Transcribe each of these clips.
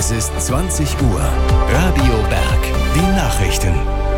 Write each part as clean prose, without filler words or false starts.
Es ist 20 Uhr. Radio Berg. Die Nachrichten.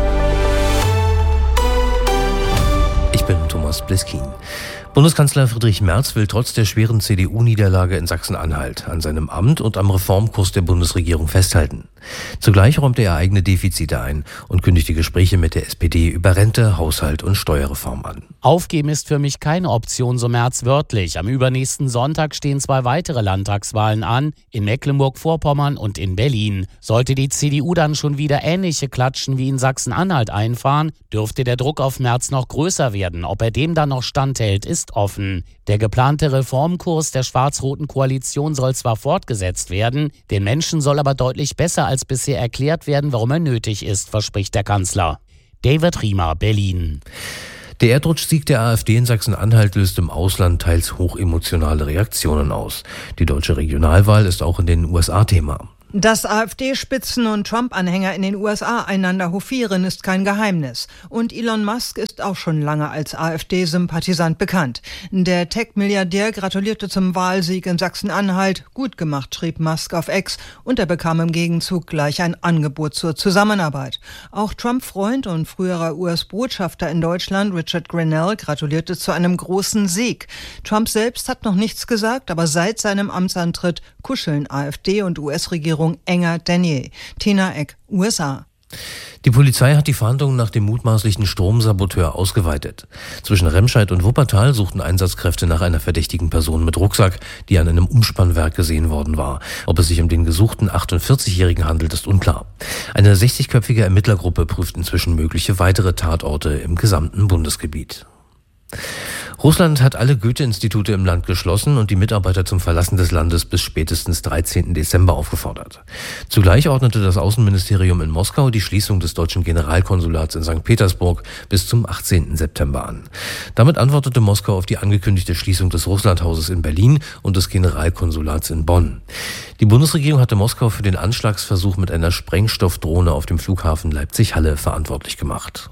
Ich bin Thomas Bliskin. Bundeskanzler Friedrich Merz will trotz der schweren CDU-Niederlage in Sachsen-Anhalt an seinem Amt und am Reformkurs der Bundesregierung festhalten. Zugleich räumt er eigene Defizite ein und kündigt die Gespräche mit der SPD über Rente, Haushalt und Steuerreform an. Aufgeben ist für mich keine Option, so Merz wörtlich. Am übernächsten Sonntag stehen 2 weitere Landtagswahlen an, in Mecklenburg-Vorpommern und in Berlin. Sollte die CDU dann schon wieder ähnliche Klatschen wie in Sachsen-Anhalt einfahren, dürfte der Druck auf Merz noch größer werden. Ob er dem dann noch standhält, ist offen. Der geplante Reformkurs der schwarz-roten Koalition soll zwar fortgesetzt werden, den Menschen soll aber deutlich besser als bisher erklärt werden, warum er nötig ist, verspricht der Kanzler. David Riemer, Berlin. Der Erdrutschsieg der AfD in Sachsen-Anhalt löst im Ausland teils hochemotionale Reaktionen aus. Die deutsche Regionalwahl ist auch in den USA Thema. Dass AfD-Spitzen und Trump-Anhänger in den USA einander hofieren, ist kein Geheimnis. Und Elon Musk ist auch schon lange als AfD-Sympathisant bekannt. Der Tech-Milliardär gratulierte zum Wahlsieg in Sachsen-Anhalt. Gut gemacht, schrieb Musk auf X, und er bekam im Gegenzug gleich ein Angebot zur Zusammenarbeit. Auch Trump-Freund und früherer US-Botschafter in Deutschland, Richard Grenell, gratulierte zu einem großen Sieg. Trump selbst hat noch nichts gesagt, aber seit seinem Amtsantritt kuscheln AfD und US-Regierung enger denn je. Tina Eck, USA. Die Polizei hat die Fahndungen nach dem mutmaßlichen Stromsaboteur ausgeweitet. Zwischen Remscheid und Wuppertal suchten Einsatzkräfte nach einer verdächtigen Person mit Rucksack, die an einem Umspannwerk gesehen worden war. Ob es sich um den gesuchten 48-Jährigen handelt, ist unklar. Eine 60-köpfige Ermittlergruppe prüft inzwischen mögliche weitere Tatorte im gesamten Bundesgebiet. Russland hat alle Goethe-Institute im Land geschlossen und die Mitarbeiter zum Verlassen des Landes bis spätestens 13. Dezember aufgefordert. Zugleich ordnete das Außenministerium in Moskau die Schließung des deutschen Generalkonsulats in St. Petersburg bis zum 18. September an. Damit antwortete Moskau auf die angekündigte Schließung des Russlandhauses in Berlin und des Generalkonsulats in Bonn. Die Bundesregierung hatte Moskau für den Anschlagsversuch mit einer Sprengstoffdrohne auf dem Flughafen Leipzig-Halle verantwortlich gemacht.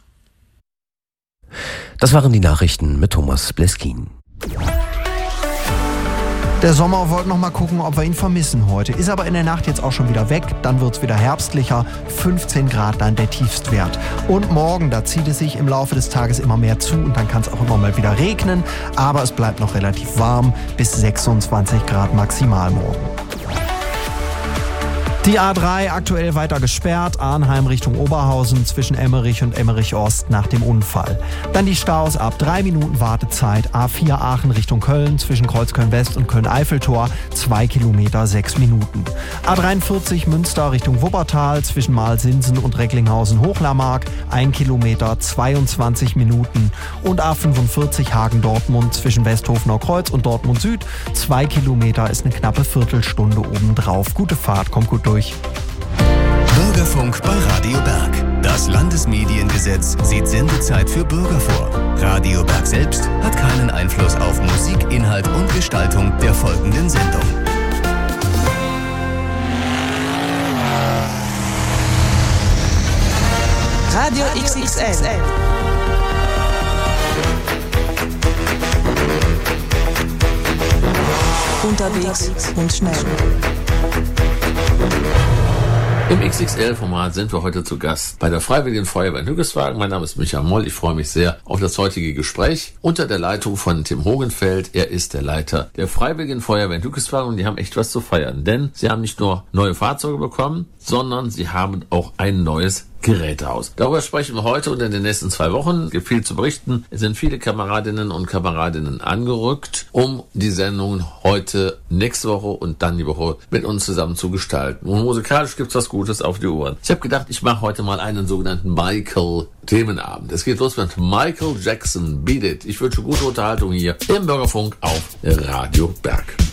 Das waren die Nachrichten mit Thomas Bliskin. Der Sommer wollte noch mal gucken, ob wir ihn vermissen heute. Ist aber in der Nacht jetzt auch schon wieder weg. Dann wird's wieder herbstlicher. 15 Grad dann der Tiefstwert. Und morgen, da zieht es sich im Laufe des Tages immer mehr zu und dann kann es auch immer mal wieder regnen. Aber es bleibt noch relativ warm, bis 26 Grad maximal morgen. Die A3 aktuell weiter gesperrt, Arnheim Richtung Oberhausen zwischen Emmerich und Emmerich-Ost nach dem Unfall. Dann die Staus ab 3 Minuten Wartezeit, A4 Aachen Richtung Köln zwischen Kreuzköln-West und Köln-Eiffeltor 2 Kilometer 6 Minuten. A43 Münster Richtung Wuppertal zwischen Malsinsen und Recklinghausen-Hochlarmark 1 Kilometer 22 Minuten. Und A45 Hagen-Dortmund zwischen Westhofener Kreuz und Dortmund Süd 2 Kilometer ist eine knappe Viertelstunde obendrauf. Gute Fahrt, kommt gut durch. Bürgerfunk bei Radio Berg. Das Landesmediengesetz sieht Sendezeit für Bürger vor. Radio Berg selbst hat keinen Einfluss auf Musik, Inhalt und Gestaltung der folgenden Sendung. Radio XXL. Unterwegs und schnell. Im XXL-Format sind wir heute zu Gast bei der Freiwilligen Feuerwehr in Hüggeswagen. Mein Name ist Michael Moll. Ich freue mich sehr auf das heutige Gespräch unter der Leitung von Tim Hogenfeld. Er ist der Leiter der Freiwilligen Feuerwehr in Hüggeswagen und die haben echt was zu feiern. Denn sie haben nicht nur neue Fahrzeuge bekommen, sondern sie haben auch ein neues Gerätehaus. Darüber sprechen wir heute und in den nächsten 2 Wochen. Es gibt viel zu berichten. Es sind viele Kameradinnen und Kameradinnen angerückt, um die Sendungen heute, nächste Woche und dann die Woche mit uns zusammen zu gestalten. Und musikalisch gibt's was Gutes auf die Ohren. Ich habe gedacht, ich mache heute mal einen sogenannten Michael-Themenabend. Es geht los mit Michael Jackson, Beat It. Ich wünsche gute Unterhaltung hier im Bürgerfunk auf Radio Berg.